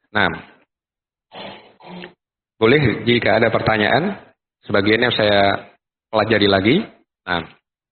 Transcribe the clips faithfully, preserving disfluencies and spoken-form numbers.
Nah, boleh jika ada pertanyaan, sebagiannya saya pelajari lagi. Nah,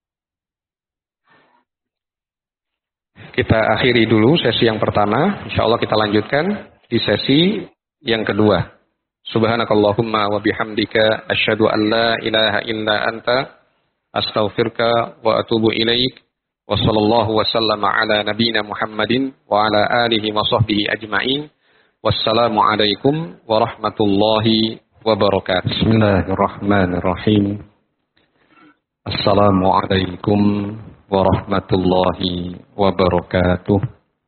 kita akhiri dulu sesi yang pertama. Insya Allah kita lanjutkan di sesi yang kedua. Subhanakallahumma wa bihamdika asyhadu an la ilaha illa anta astaghfiruka wa atubu ilaik. Wa sallallahu wa sallama ala nabiyyina Muhammadin wa ala alihi wa sahbihi ajma'in. Wassalamu alaikum warahmatullahi wabarakatuh. Bismillahirrahmanirrahim. Assalamualaikum warahmatullahi wabarakatuh.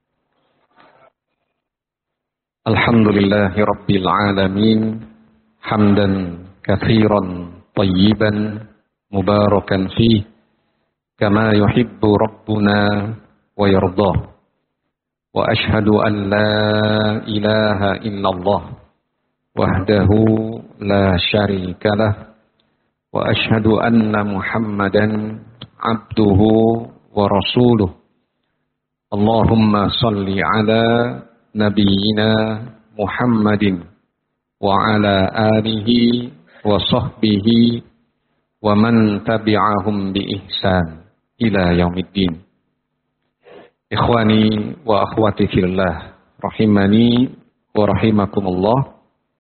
Alhamdulillahi rabbil alamin. Hamdan katsiran tayyiban mubarakan fih kama yuhibbu rabbuna wa yardah. Wa ashhadu an la ilaha illallah wahdahu la syarika lah. Wa ashhadu anna Muhammadan abduhu wa rasuluh. Allahumma salli ala nabiyyina Muhammadin wa ala alihi wa sahbihi wa man tabi'ahum bi ihsan ila yaumiddin. Ikhwani wa akhwati fillah, rahimani wa rahimakumullah.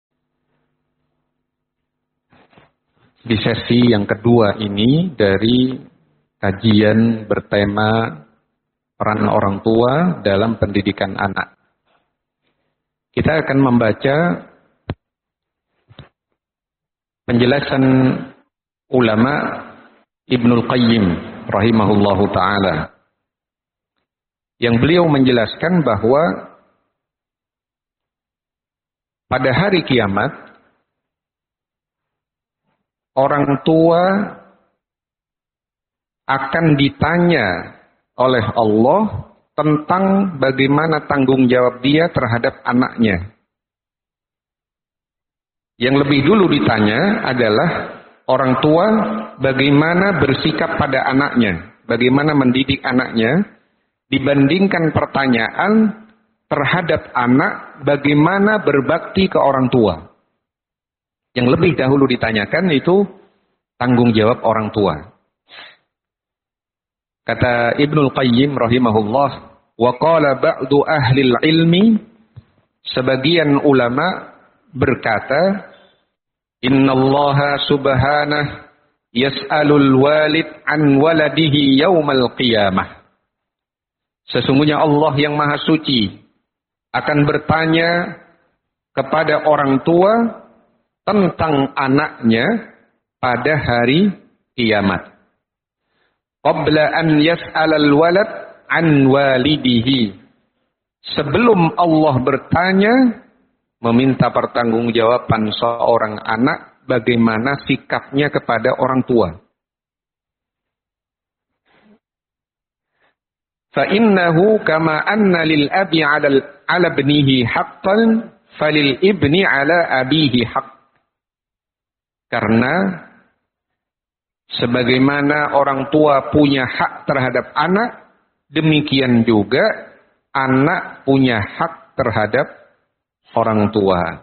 Di sesi yang kedua ini dari kajian bertema peran orang tua dalam pendidikan anak. Kita akan membaca penjelasan ulama Ibnul Qayyim rahimahullahu ta'ala, yang beliau menjelaskan bahwa pada hari kiamat orang tua akan ditanya oleh Allah tentang bagaimana tanggung jawab dia terhadap anaknya. Yang lebih dulu ditanya adalah orang tua bagaimana bersikap pada anaknya, bagaimana mendidik anaknya, dibandingkan pertanyaan terhadap anak bagaimana berbakti ke orang tua. Yang lebih dahulu ditanyakan itu tanggung jawab orang tua. Kata Ibnul Qayyim rahimahullah, wa qala ba'du ahlil ilmi, sebagian ulama berkata, innallaha subhanahu yas'alul walid an waladihi yaumal qiyamah. Sesungguhnya Allah yang Maha Suci akan bertanya kepada orang tua tentang anaknya pada hari kiamat. Qabla an yas'alal walad an walidihi. Sebelum Allah bertanya, meminta pertanggungjawaban seorang anak bagaimana sikapnya kepada orang tua. Fa'innahu kama anna lil abi ala, ala ibnihi haqqan falil ibni ala abihi haqq. Karena sebagaimana orang tua punya hak terhadap anak, demikian juga anak punya hak terhadap orang tua.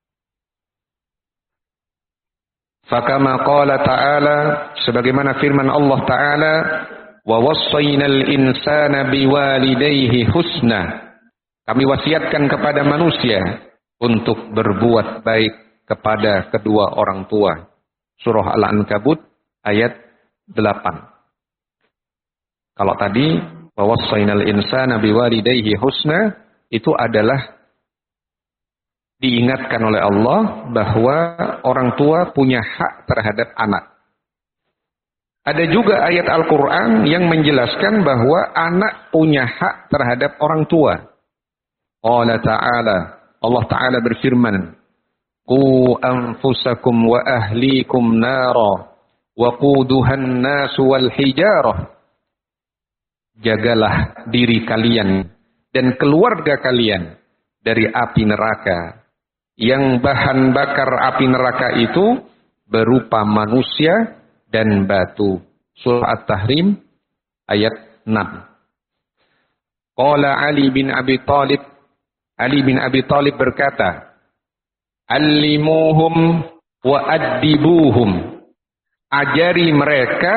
Fakama qala ta'ala, sebagaimana firman Allah Ta'ala, wa wassaynal insana biwalidayhi husna. Kami wasiatkan kepada manusia untuk berbuat baik kepada kedua orang tua. Surah Al-Ankabut ayat delapan. Kalau tadi wa wassaynal insana biwalidayhi husna, itu adalah diingatkan oleh Allah bahwa orang tua punya hak terhadap anak. Ada juga ayat Al-Quran yang menjelaskan bahwa anak punya hak terhadap orang tua. Allah Ta'ala, Allah Ta'ala berfirman, Qu anfusakum wa ahlikum nara, wa quduhan nasu wal hijarah. Jagalah diri kalian dan keluarga kalian dari api neraka. Yang bahan bakar api neraka itu berupa manusia dan batu. Surah At-Tahrim ayat enam. Qala Ali bin Abi Thalib Ali bin Abi Thalib berkata, "Allimuhum wa addibuhum." Ajari mereka,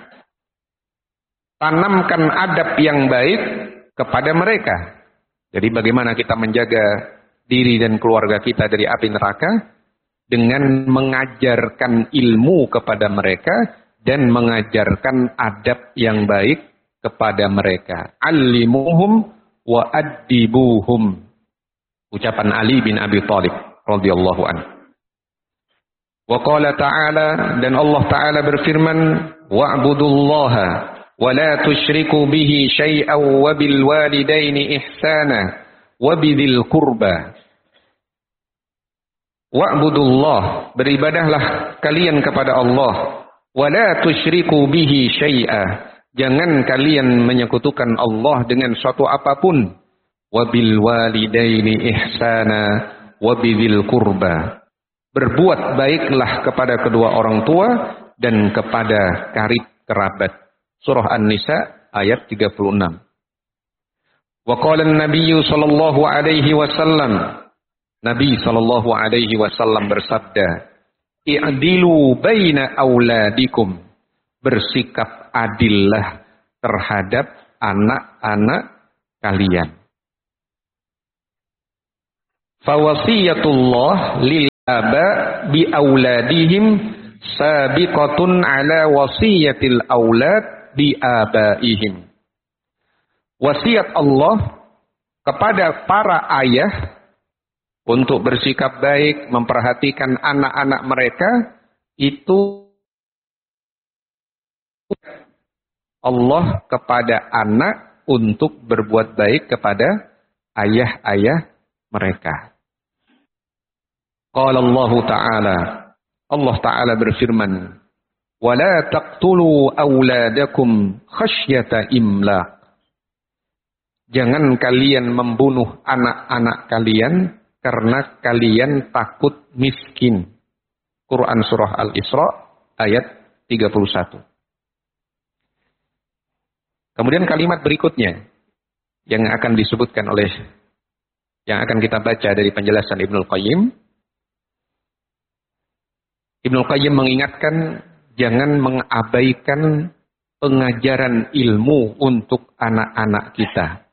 tanamkan adab yang baik kepada mereka. Jadi bagaimana kita menjaga diri dan keluarga kita dari api neraka? Dengan mengajarkan ilmu kepada mereka dan mengajarkan adab yang baik kepada mereka. Allimuhum wa addibuhum. Ucapan Ali bin Abi Thalib radhiyallahu anhu. Wa qala ta'ala, dan Allah Ta'ala berfirman, wa'budullaha wa la tusyriku bihi syai'an wa bil walidaini ihsana wa bidzil qurba. Wa'budullah, beribadahlah kalian kepada Allah. Wa la tusyriku bihi syai'a, jangan kalian menyekutukan Allah dengan suatu apapun. Wa bil walidaini ihsana wa bidzil qurba, berbuat baiklah kepada kedua orang tua dan kepada karib kerabat. Surah An-Nisa ayat tiga puluh enam. Wa qala an-nabiy sallallahu alaihi wasallam, Nabi sallallahu alaihi wasallam bersabda, "I'dilu baina auladikum." Bersikap adillah terhadap anak-anak kalian. Fawasiyatullah lil aba bi auladihim sabiqatun ala wasiyatil aulad bi abaihim. Wasiat Allah kepada para ayah untuk bersikap baik, memperhatikan anak-anak mereka, itu Allah kepada anak untuk berbuat baik kepada ayah-ayah mereka. Qala Allah Ta'ala, Allah Ta'ala berfirman, "Wala taqtulu awladakum khasyata imlaq." Jangan kalian membunuh anak-anak kalian karena kalian takut miskin. Quran Surah Al-Isra ayat tiga puluh satu. Kemudian kalimat berikutnya yang akan disebutkan oleh, yang akan kita baca dari penjelasan Ibnul Qayyim. Ibnul Qayyim mengingatkan jangan mengabaikan pengajaran ilmu untuk anak-anak kita.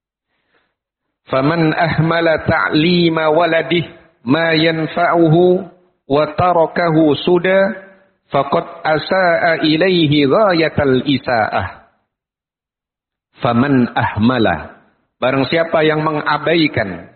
Faman ahmala ta'lima waladih ma yanfa'uhu wa tarakahu suda faqad asa'a ilaihi ghayatal isaa'ah. Faman ahmala, barang siapa yang mengabaikan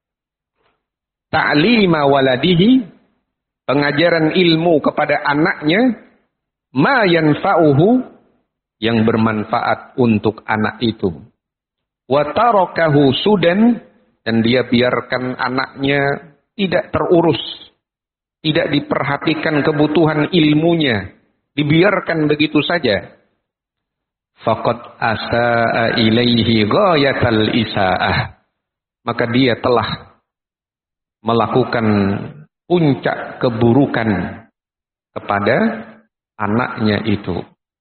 ta'lima waladihi, pengajaran ilmu kepada anaknya, ma yanfa'uhu, yang bermanfaat untuk anak itu, wa tarakahu sudan, dan dia biarkan anaknya tidak terurus, tidak diperhatikan kebutuhan ilmunya, dibiarkan begitu saja, faqad asaa ilaihi ghayatal isaah, maka dia telah melakukan puncak keburukan kepada anaknya itu.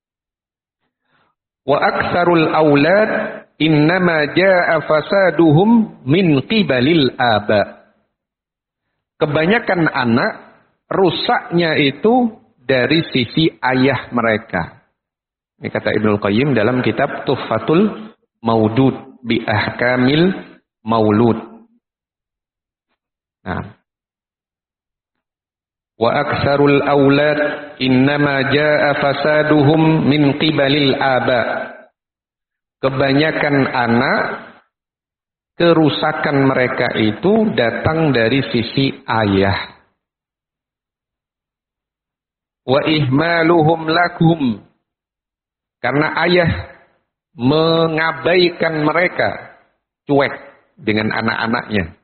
Wa aktsarul aulad innama jaa fasaduhum min qibalil aba. Kebanyakan anak rusaknya itu dari sisi ayah mereka. Ini kata Ibnul Qayyim dalam kitab Tuhfatul Maudud bi Ahkamil Maulud. Nah, wa aktsarul aulad innama jaa fasaduhum min qibalil aba. Kebanyakan anak, kerusakan mereka itu datang dari sisi ayah. Wa ihmaluhum lakum, karena ayah mengabaikan mereka, cuek dengan anak-anaknya.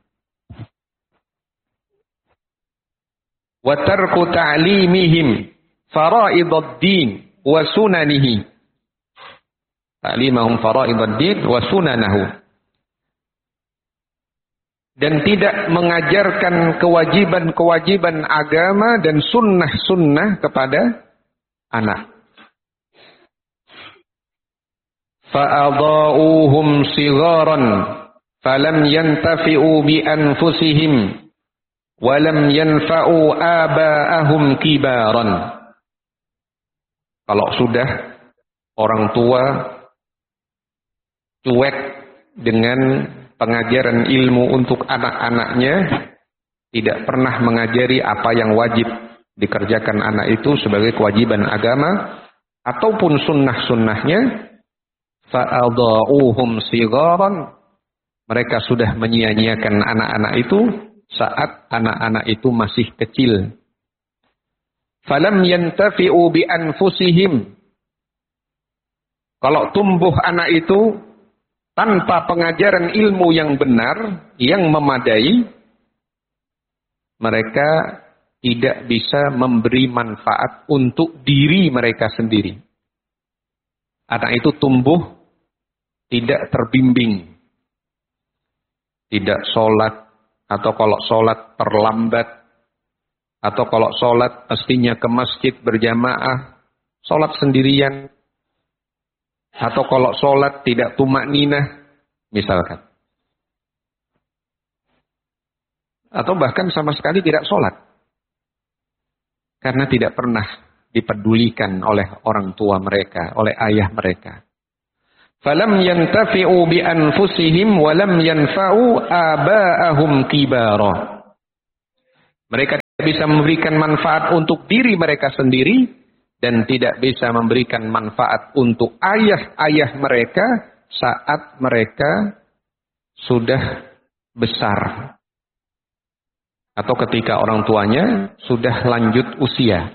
Wa tarku ta'limihim fara'idud din wa sunanihi. Ta'limahum fara'idud din wa sunanahu. Dan tidak mengajarkan kewajiban-kewajiban agama dan sunnah-sunnah kepada anak. Fa'adha'uhum sigharan falam yantafi'u bi anfusihim walam yanfa'u aba'ahum kibaran. Kalau sudah orang tua cuek dengan pengajaran ilmu untuk anak-anaknya, tidak pernah mengajari apa yang wajib dikerjakan anak itu sebagai kewajiban agama ataupun sunnah-sunnahnya, fa'adha'uhum sigharan, mereka sudah menyia-nyiakan anak-anak itu saat anak-anak itu masih kecil. Falam yantafi'u bi anfusihim, kalau tumbuh anak itu tanpa pengajaran ilmu yang benar, yang memadai, mereka tidak bisa memberi manfaat untuk diri mereka sendiri. Anak itu tumbuh tidak terbimbing, tidak sholat, atau kalau sholat terlambat, atau kalau sholat mestinya ke masjid berjamaah, sholat sendirian, atau kalau sholat tidak tumak ninah, misalkan. Atau bahkan sama sekali tidak sholat. Karena tidak pernah dipedulikan oleh orang tua mereka, oleh ayah mereka. Falam yantafi'u bi anfusihim walam yanfa'u aba'ahum kibara. Mereka tidak bisa memberikan manfaat untuk diri mereka sendiri dan tidak bisa memberikan manfaat untuk ayah-ayah mereka saat mereka sudah besar. Atau ketika orang tuanya sudah lanjut usia.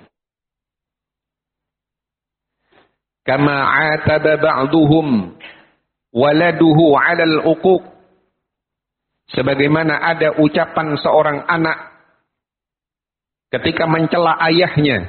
Kama ataba ba'duhum waladuhu 'alal uquq. Sebagaimana ada ucapan seorang anak ketika mencela ayahnya.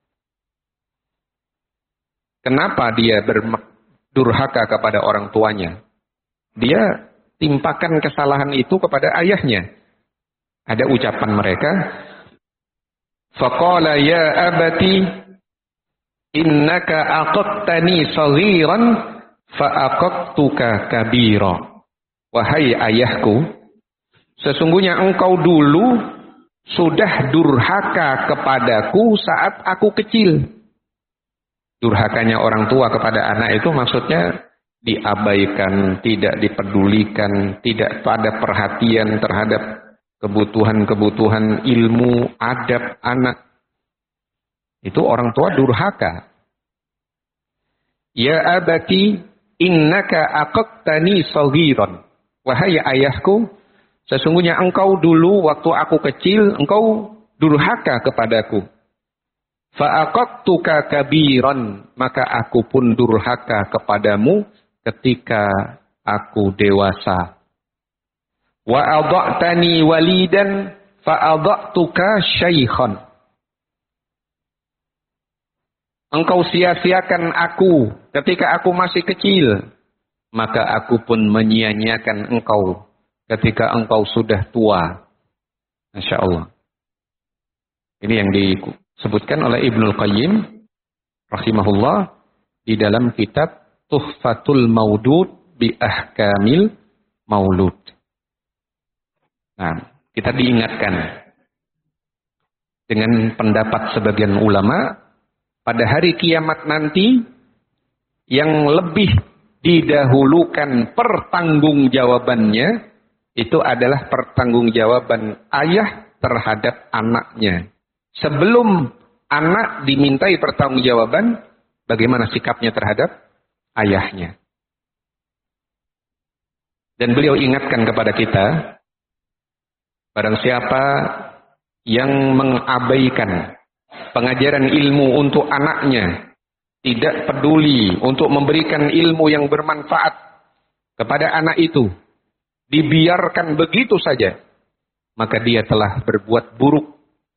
Kenapa dia berdurhaka kepada orang tuanya? Dia timpakan kesalahan itu kepada ayahnya. Ada ucapan mereka, faqala ya abati innaka aqattani saghiran fa aqattuka kabira. Wahai ayahku, sesungguhnya engkau dulu sudah durhaka kepadaku saat aku kecil. Durhakanya orang tua kepada anak itu maksudnya diabaikan, tidak dipedulikan, tidak pada perhatian terhadap kebutuhan-kebutuhan ilmu, adab anak. Itu orang tua durhaka. Ya abati innaka aqattani saghiran. Wahai ayahku, sesungguhnya engkau dulu waktu aku kecil, engkau durhaka kepadaku. Fa'aqattuka kabiran, maka aku pun durhaka kepadamu ketika aku dewasa. Wa adha'tani walidan fa'adha'tuka syaikhan. Engkau sia-siakan aku ketika aku masih kecil, maka aku pun menyia-nyiakan engkau ketika engkau sudah tua. Masya Allah. Ini yang disebutkan oleh Ibnul Qayyim rahimahullah di dalam kitab Tuhfatul Maudud bi Ahkamil Maulud. Nah, kita diingatkan dengan pendapat sebagian ulama, pada hari kiamat nanti yang lebih didahulukan pertanggungjawabannya itu adalah pertanggungjawaban ayah terhadap anaknya. Sebelum anak dimintai pertanggungjawaban, bagaimana sikapnya terhadap ayahnya. Dan beliau ingatkan kepada kita, barang siapa yang mengabaikan pengajaran ilmu untuk anaknya, tidak peduli untuk memberikan ilmu yang bermanfaat kepada anak itu, dibiarkan begitu saja, maka dia telah berbuat buruk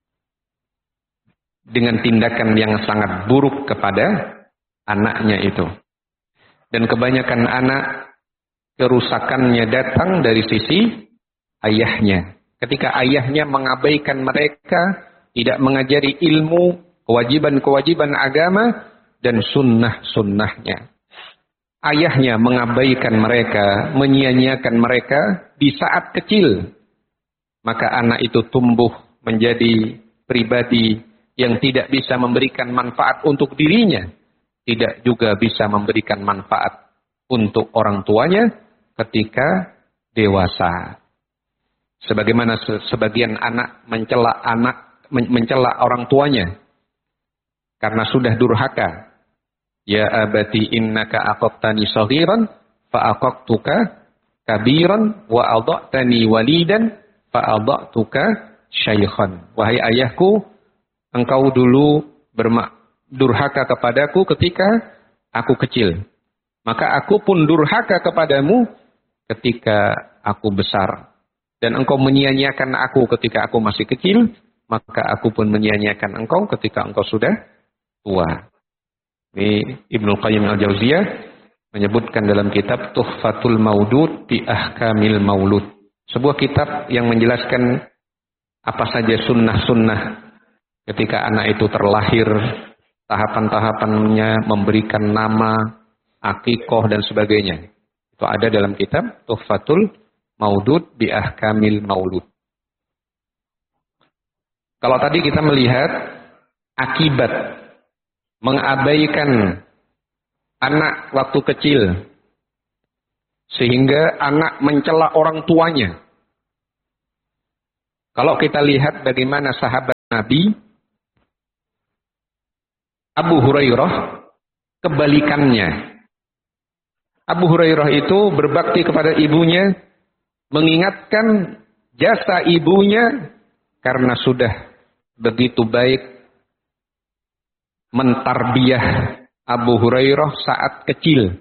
dengan tindakan yang sangat buruk kepada anaknya itu. Dan kebanyakan anak kerusakannya datang dari sisi ayahnya. Ketika ayahnya mengabaikan mereka, tidak mengajari ilmu, kewajiban-kewajiban agama, dan sunnah-sunnahnya. ayahnya mengabaikan mereka, menyia-nyiakan mereka di saat kecil, maka anak itu tumbuh menjadi pribadi yang tidak bisa memberikan manfaat untuk dirinya, tidak juga bisa memberikan manfaat untuk orang tuanya ketika dewasa. Sebagaimana sebagian anak mencela anak mencela orang tuanya karena sudah durhaka. Ya abati innaka aqattani saghiran fa aqaqtuka kabiran wa adha'tani walidan fa adha'tuka syaikhan. Wahai ayahku, engkau dulu bermak durhaka kepadaku ketika aku kecil. Maka aku pun durhaka kepadamu ketika aku besar. Dan engkau menyia-nyiakan aku ketika aku masih kecil, maka aku pun menyia-nyiakan engkau ketika engkau sudah tua. Ini Ibnu Qayyim Al-Jauziyah menyebutkan dalam kitab Tuhfatul Maudud bi Ahkamil Maulud. Sebuah kitab yang menjelaskan apa saja sunnah-sunnah ketika anak itu terlahir, tahapan-tahapannya, memberikan nama, akikoh dan sebagainya. Itu ada dalam kitab Tuhfatul Maudud bi Ahkamil Maulud. Kalau tadi kita melihat akibat mengabaikan anak waktu kecil sehingga anak mencela orang tuanya. Kalau kita lihat bagaimana sahabat Nabi Abu Hurairah, kebalikannya. Abu Hurairah itu berbakti kepada ibunya, mengingatkan jasa ibunya karena sudah begitu baik mentarbiyah Abu Hurairah saat kecil.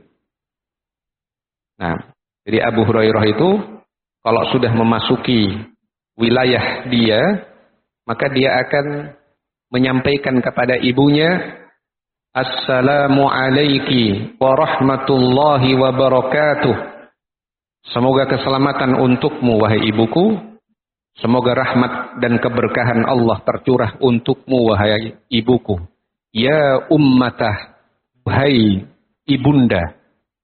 Nah, jadi Abu Hurairah itu kalau sudah memasuki wilayah dia, maka dia akan menyampaikan kepada ibunya, Assalamu alaiki wa rahmatullahi wa barakatuh. Semoga keselamatan untukmu, wahai ibuku. Semoga rahmat dan keberkahan Allah tercurah untukmu, wahai ibuku. Ya ummatah, wahai ibunda.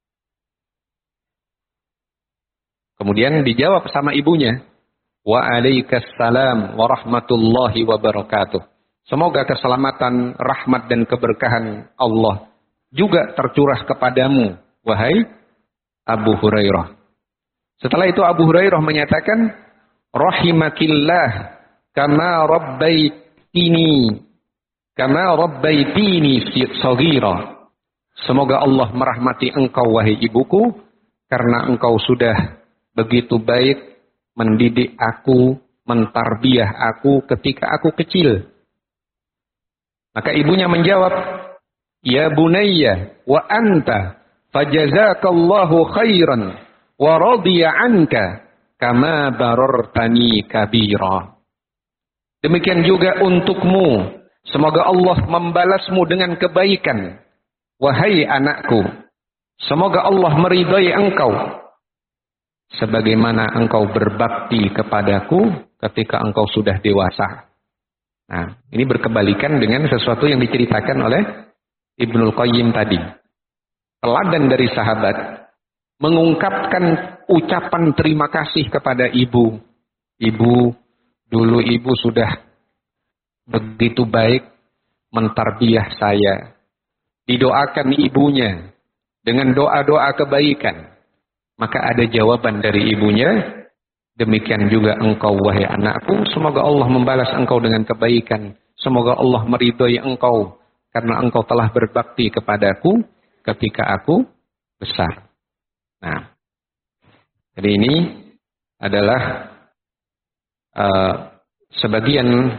Kemudian dijawab sama ibunya, wa alaikassalam wa rahmatullahi wa barakatuh. Semoga keselamatan, rahmat dan keberkahan Allah juga tercurah kepadamu, wahai Abu Hurairah. Setelah itu Abu Hurairah menyatakan, rahimakillah kama rabbaitini kama rabbaitini shaghira. Semoga Allah merahmati engkau, wahai ibuku, karena engkau sudah begitu baik mendidik aku, mentarbiyah aku ketika aku kecil. Maka ibunya menjawab, ya bunayya wa anta fajazakallahu khairan wa radiya anka kama barartani kabira. Demikian juga untukmu, semoga Allah membalasmu dengan kebaikan, wahai anakku. Semoga Allah meridai engkau sebagaimana engkau berbakti kepadaku ketika engkau sudah dewasa. Nah, ini berkebalikan dengan sesuatu yang diceritakan oleh Ibnul Qayyim tadi. Teladan dari sahabat mengungkapkan ucapan terima kasih kepada ibu. Ibu, dulu ibu sudah begitu baik mentarbiyah saya. Didoakan ibunya dengan doa-doa kebaikan. Maka ada jawaban dari ibunya, demikian juga engkau, wahai anakku, semoga Allah membalas engkau dengan kebaikan. Semoga Allah meridhai engkau karena engkau telah berbakti kepadaku ketika aku besar. Nah, jadi ini adalah uh, sebagian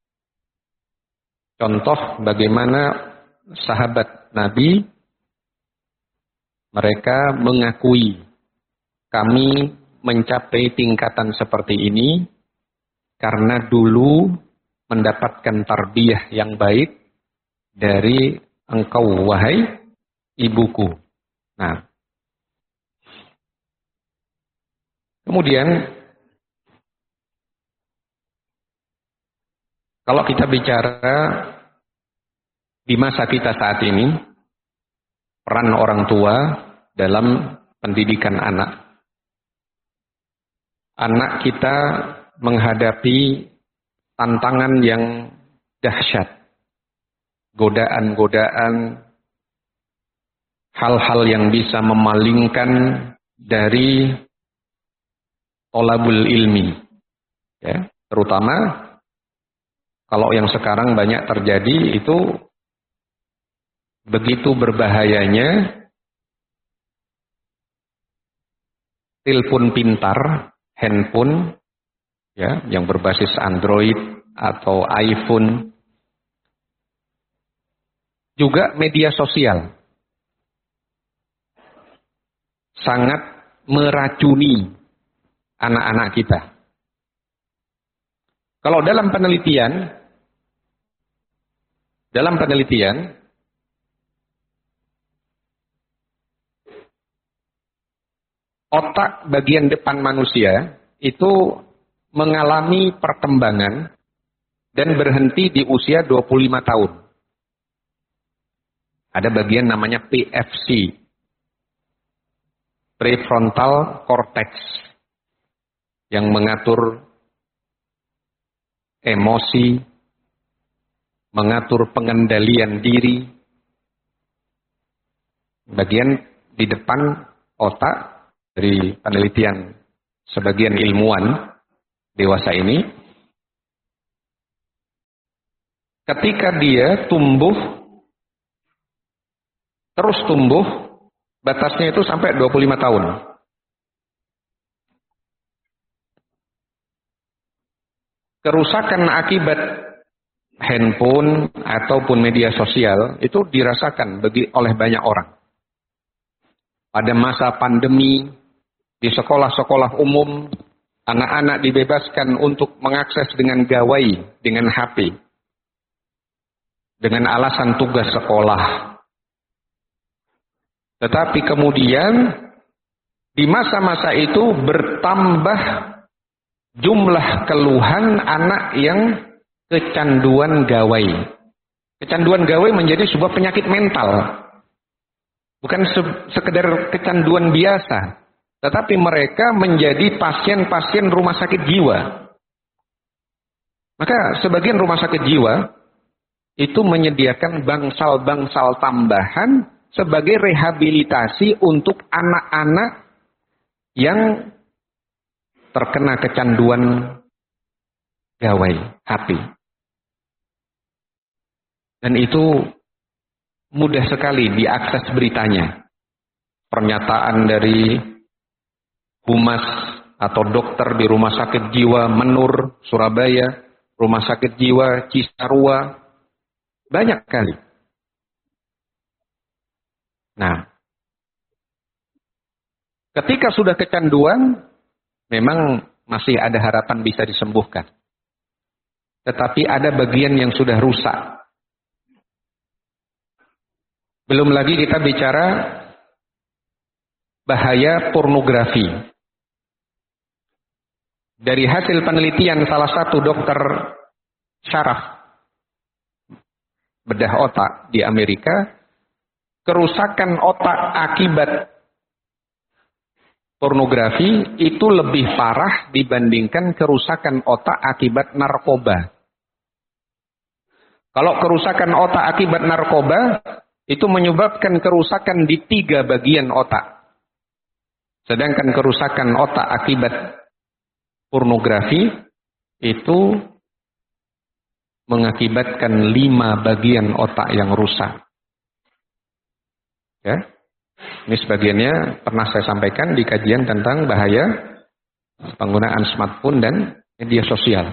contoh bagaimana sahabat Nabi mereka mengakui kami mencapai tingkatan seperti ini karena dulu mendapatkan tarbiyah yang baik dari engkau, wahai ibuku. Nah, kemudian kalau kita bicara di masa kita saat ini, peran orang tua dalam pendidikan anak. Anak kita menghadapi tantangan yang dahsyat, godaan-godaan, hal-hal yang bisa memalingkan dari tolabul ilmi, ya, terutama kalau yang sekarang banyak terjadi itu begitu berbahayanya telepon pintar, handphone, ya, yang berbasis Android atau iPhone, juga media sosial, sangat meracuni anak-anak kita. Kalau dalam penelitian, dalam penelitian, otak bagian depan manusia itu mengalami perkembangan dan berhenti di usia dua puluh lima tahun. Ada bagian namanya P F C, prefrontal cortex, yang mengatur emosi, mengatur pengendalian diri. Bagian di depan otak dari penelitian sebagian ilmuwan dewasa ini, ketika dia tumbuh, terus tumbuh, batasnya itu sampai dua puluh lima tahun. Kerusakan akibat handphone ataupun media sosial itu dirasakan bagi, oleh banyak orang. Pada masa pandemi, di sekolah-sekolah umum, anak-anak dibebaskan untuk mengakses dengan gawai, dengan H P. Dengan alasan tugas sekolah. Tetapi kemudian, di masa-masa itu bertambah jumlah keluhan anak yang kecanduan gawai. Kecanduan gawai menjadi sebuah penyakit mental. Bukan se- sekedar kecanduan biasa. Tetapi mereka menjadi pasien-pasien rumah sakit jiwa. Maka sebagian rumah sakit jiwa itu menyediakan bangsal-bangsal tambahan sebagai rehabilitasi untuk anak-anak yang terkena kecanduan gawai, H P. Dan itu mudah sekali diakses beritanya. Pernyataan dari humas atau dokter di Rumah Sakit Jiwa Menur, Surabaya, Rumah Sakit Jiwa Cisarua, banyak sekali. Nah, ketika sudah kecanduan, memang masih ada harapan bisa disembuhkan. Tetapi ada bagian yang sudah rusak. Belum lagi kita bicara bahaya pornografi. Dari hasil penelitian salah satu dokter syaraf bedah otak di Amerika, kerusakan otak akibat pornografi itu lebih parah dibandingkan kerusakan otak akibat narkoba. Kalau kerusakan otak akibat narkoba itu menyebabkan kerusakan di tiga bagian otak. Sedangkan kerusakan otak akibat pornografi itu mengakibatkan lima bagian otak yang rusak. Ya. Ini sebagiannya pernah saya sampaikan di kajian tentang bahaya penggunaan smartphone dan media sosial.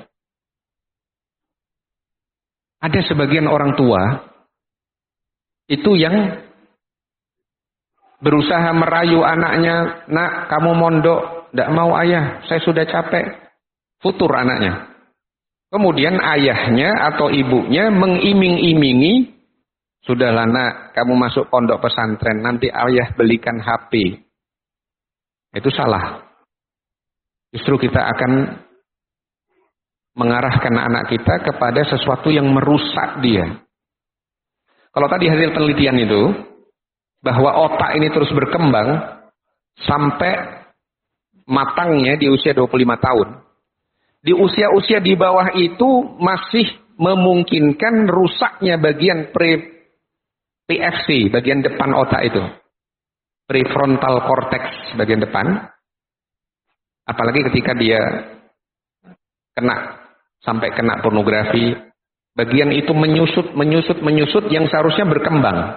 Ada sebagian orang tua itu yang berusaha merayu anaknya, nak kamu mondok, tidak mau ayah, saya sudah capek. Futur anaknya. Kemudian ayahnya atau ibunya mengiming-imingi, sudahlah nak, kamu masuk pondok pesantren, nanti ayah belikan H P. Itu salah. Justru kita akan mengarahkan anak kita kepada sesuatu yang merusak dia. Kalau tadi hasil penelitian itu, bahwa otak ini terus berkembang sampai matangnya di usia dua puluh lima tahun. Di usia-usia di bawah itu masih memungkinkan rusaknya bagian pre P F C, bagian depan otak itu. Prefrontal cortex bagian depan. Apalagi ketika dia kena, sampai kena pornografi, bagian itu menyusut, menyusut, menyusut yang seharusnya berkembang.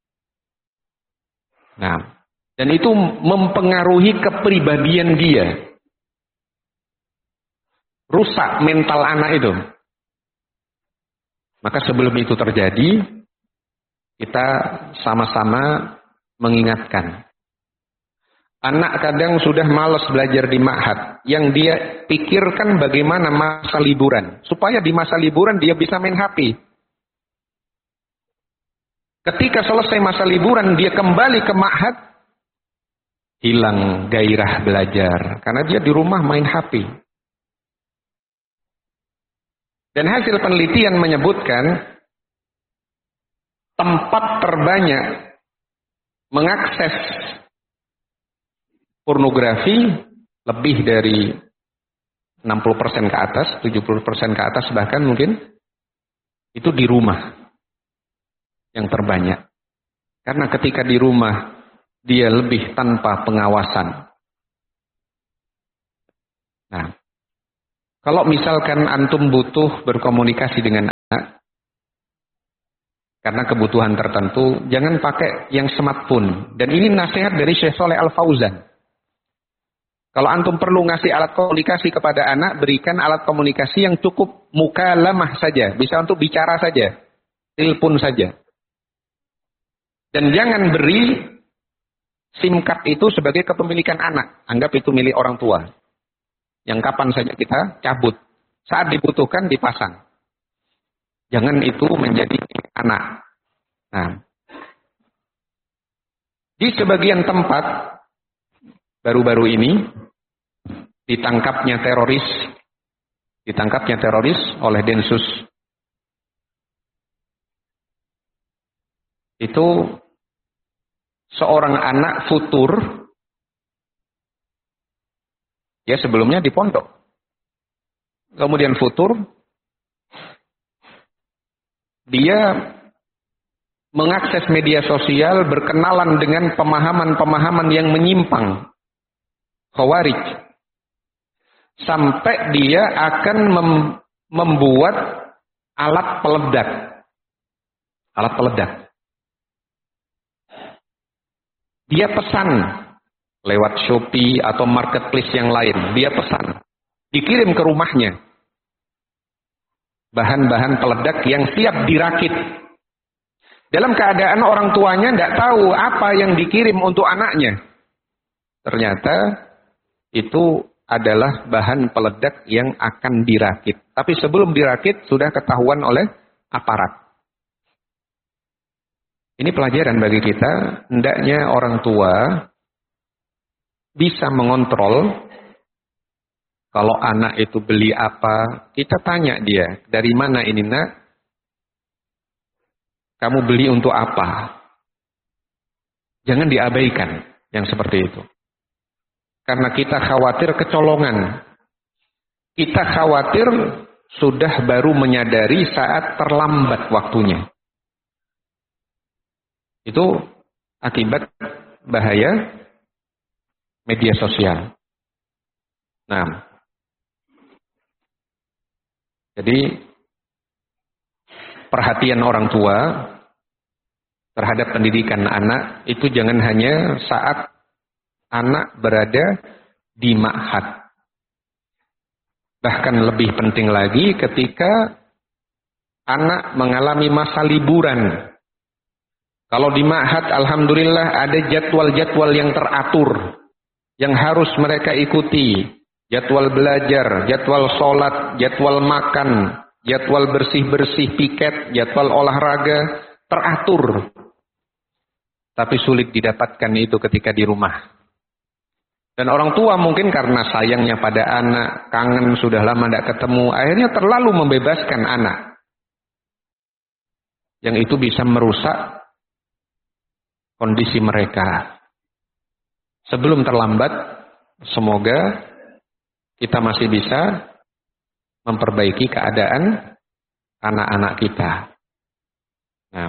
Nah, dan itu mempengaruhi kepribadian dia. Rusak mental anak itu. Maka sebelum itu terjadi, kita sama-sama mengingatkan. Anak kadang sudah malas belajar di ma'had. Yang dia pikirkan bagaimana masa liburan. Supaya di masa liburan dia bisa main H P. Ketika selesai masa liburan, dia kembali ke ma'had, hilang gairah belajar. Karena dia di rumah main H P. Dan hasil penelitian menyebutkan, tempat terbanyak mengakses pornografi lebih dari enam puluh persen ke atas, tujuh puluh persen ke atas bahkan mungkin, itu di rumah. Yang terbanyak. Karena ketika di rumah, dia lebih tanpa pengawasan. Nah, kalau misalkan antum butuh berkomunikasi dengan anak, karena kebutuhan tertentu, jangan pakai yang smartphone. Dan ini nasihat dari Syekh Shalih Al Fauzan. Kalau antum perlu ngasih alat komunikasi kepada anak, berikan alat komunikasi yang cukup mukalamah saja. Bisa untuk bicara saja. Telepon saja. Dan jangan beri SIM card itu sebagai kepemilikan anak. Anggap itu milik orang tua. Yang kapan saja kita cabut. Saat dibutuhkan dipasang. Jangan itu menjadi anak. Nah, di sebagian tempat baru-baru ini ditangkapnya teroris, ditangkapnya teroris oleh Densus. Itu seorang anak futur, ya sebelumnya di pondok, kemudian futur, dia mengakses media sosial, berkenalan dengan pemahaman-pemahaman yang menyimpang, khawarij, sampai dia akan mem membuat alat peledak, alat peledak. Dia pesan lewat Shopee atau marketplace yang lain. Dia pesan. Dikirim ke rumahnya. Bahan-bahan peledak yang siap dirakit. Dalam keadaan orang tuanya tidak tahu apa yang dikirim untuk anaknya. Ternyata itu adalah bahan peledak yang akan dirakit. Tapi sebelum dirakit sudah ketahuan oleh aparat. Ini pelajaran bagi kita, hendaknya orang tua bisa mengontrol. Kalau anak itu beli apa, kita tanya dia, dari mana ini nak? Kamu beli untuk apa? Jangan diabaikan yang seperti itu. Karena kita khawatir kecolongan. Kita khawatir sudah baru menyadari saat terlambat waktunya. Itu akibat bahaya media sosial. Nah, jadi perhatian orang tua terhadap pendidikan anak itu jangan hanya saat anak berada di ma'had. Bahkan lebih penting lagi ketika anak mengalami masa liburan. Kalau di ma'had, alhamdulillah ada jadwal-jadwal yang teratur. Yang harus mereka ikuti. Jadwal belajar, jadwal sholat, jadwal makan, jadwal bersih-bersih piket, jadwal olahraga, teratur. Tapi sulit didapatkan itu ketika di rumah. Dan orang tua mungkin karena sayangnya pada anak, kangen sudah lama tidak ketemu, akhirnya terlalu membebaskan anak. Yang itu bisa merusak kondisi mereka. Sebelum terlambat, semoga kita masih bisa memperbaiki keadaan anak-anak kita. Nah,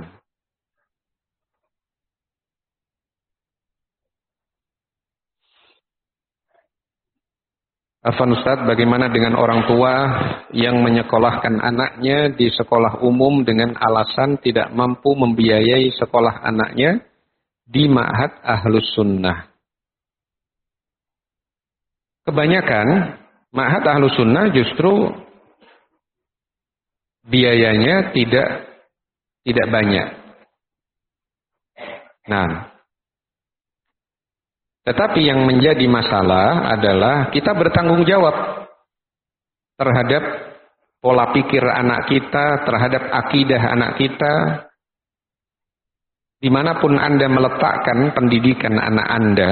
Afwan Ustaz, bagaimana dengan orang tua yang menyekolahkan anaknya di sekolah umum dengan alasan tidak mampu membiayai sekolah anaknya di Ma'had Ahlus Sunnah? Kebanyakan Ma'had Ahlus Sunnah justru biayanya tidak tidak banyak. Nah, tetapi yang menjadi masalah adalah kita bertanggung jawab terhadap pola pikir anak kita, terhadap akidah anak kita. Dimanapun Anda meletakkan pendidikan anak Anda,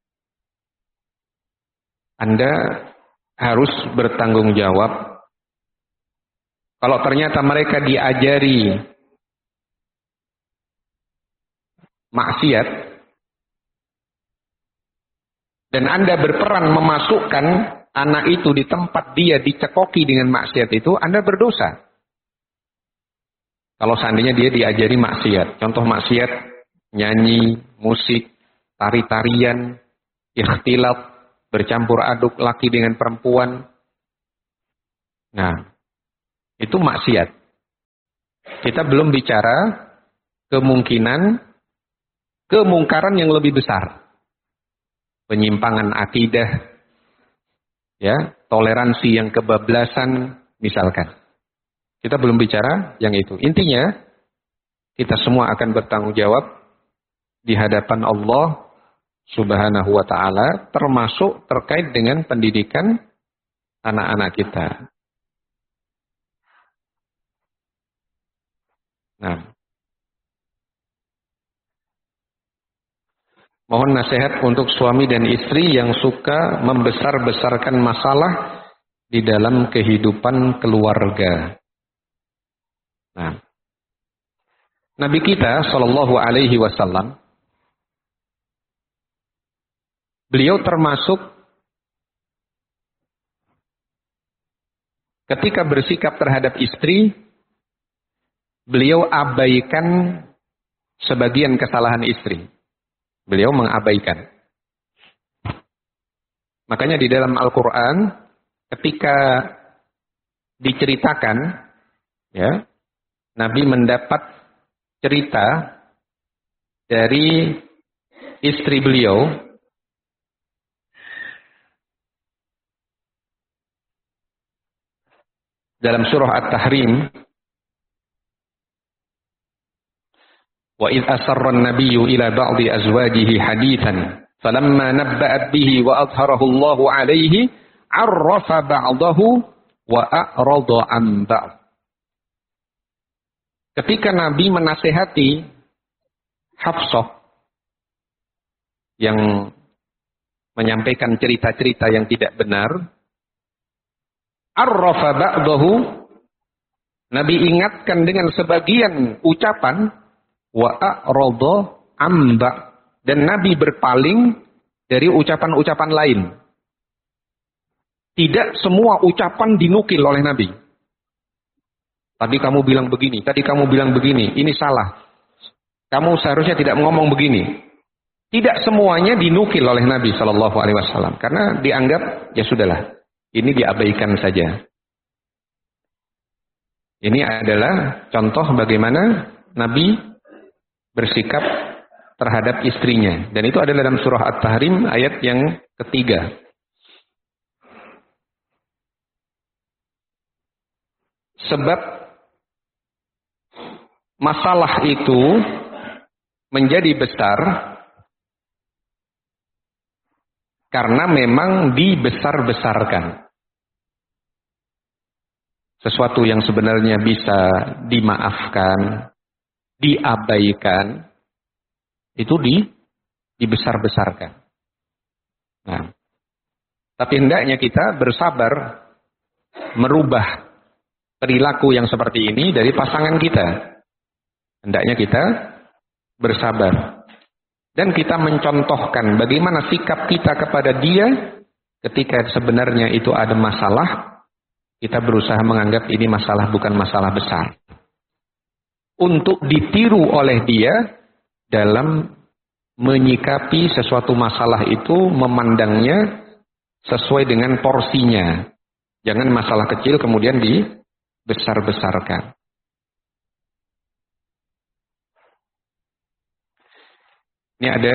Anda harus bertanggung jawab. Kalau ternyata mereka diajari maksiat, dan Anda berperan memasukkan anak itu di tempat dia dicekoki dengan maksiat itu, Anda berdosa. Kalau seandainya dia diajari maksiat, contoh maksiat, nyanyi, musik, tari-tarian, ikhtilat, bercampur aduk laki dengan perempuan. Nah, itu maksiat. Kita belum bicara kemungkinan kemungkaran yang lebih besar. Penyimpangan akidah, ya, toleransi yang kebablasan, misalkan. Kita belum bicara yang itu. Intinya, kita semua akan bertanggung jawab di hadapan Allah Subhanahu wa Ta'ala, termasuk terkait dengan pendidikan anak-anak kita. Nah, mohon nasihat untuk suami dan istri yang suka membesar-besarkan masalah di dalam kehidupan keluarga. Nah, Nabi kita Shallallahu Alaihi Wasallam, beliau termasuk ketika bersikap terhadap istri, beliau abaikan sebagian kesalahan istri. Beliau mengabaikan. Makanya di dalam Al-Quran, ketika diceritakan, ya, Nabi mendapat cerita dari istri beliau, dalam surah At-Tahrim, wa idh asarra an-nabiyyu ila ba'di azwajihi hadithan falamma nabba'at bihi wa adharahu Allahu 'alaihi 'arrafa ba'dahu wa a'rada 'an ba'd. Ketika Nabi menasihati Hafsah yang menyampaikan cerita-cerita yang tidak benar, arrafa ba'dahu, Nabi ingatkan dengan sebagian ucapan, wa a'rada amba, dan Nabi berpaling dari ucapan-ucapan lain. Tidak semua ucapan dinukil oleh Nabi. Tadi kamu bilang begini, tadi kamu bilang begini, ini salah. Kamu seharusnya tidak ngomong begini. Tidak semuanya dinukil oleh Nabi Shallallahu Alaihi Wasallam, karena dianggap ya sudahlah, ini diabaikan saja. Ini adalah contoh bagaimana Nabi bersikap terhadap istrinya. Dan itu adalah dalam surah At-Tahrim ayat yang ketiga. Sebab masalah itu menjadi besar karena memang dibesar-besarkan. Sesuatu yang sebenarnya bisa dimaafkan, diabaikan, itu di, dibesar-besarkan. Nah, tapi hendaknya kita bersabar merubah perilaku yang seperti ini dari pasangan kita. Hendaknya kita bersabar. Dan kita mencontohkan bagaimana sikap kita kepada dia ketika sebenarnya itu ada masalah, kita berusaha menganggap ini masalah bukan masalah besar. Untuk ditiru oleh dia dalam menyikapi sesuatu masalah itu, memandangnya sesuai dengan porsinya. Jangan masalah kecil kemudian dibesar-besarkan. Ini ada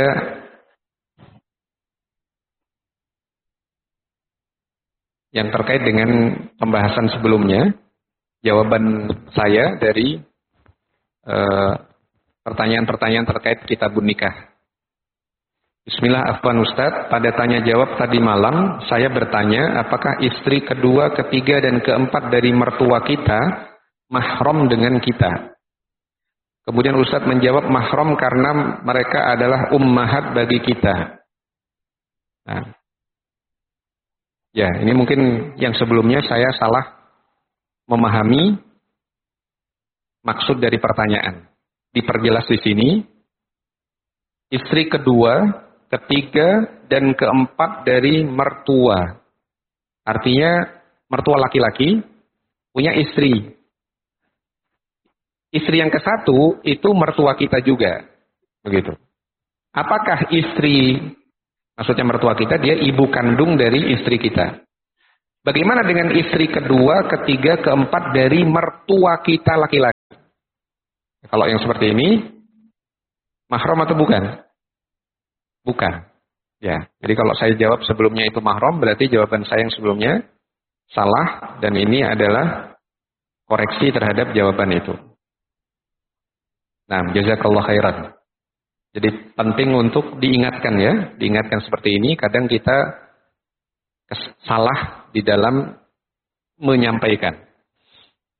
yang terkait dengan pembahasan sebelumnya. Jawaban saya dari uh, pertanyaan-pertanyaan terkait kitabun nikah. Bismillah, afwan Ustadz. Pada tanya jawab tadi malam, saya bertanya apakah istri kedua, ketiga, dan keempat dari mertua kita mahram dengan kita. Kemudian Ustadz menjawab mahram karena mereka adalah ummahat bagi kita. Nah, ya, ini mungkin yang sebelumnya saya salah memahami maksud dari pertanyaan. Diperjelas di sini, istri kedua, ketiga, dan keempat dari mertua. Artinya mertua laki-laki punya istri. Istri yang ke satu itu mertua kita juga. Begitu. Apakah istri, maksudnya mertua kita, dia ibu kandung dari istri kita. Bagaimana dengan istri kedua, ketiga, keempat dari mertua kita laki-laki? Kalau yang seperti ini, mahram atau bukan? Bukan. Ya, jadi kalau saya jawab sebelumnya itu mahram, berarti jawaban saya yang sebelumnya salah, dan ini adalah koreksi terhadap jawaban itu. Nah, jazakallah khairan. Jadi penting untuk diingatkan ya, diingatkan seperti ini. Kadang kita salah di dalam menyampaikan.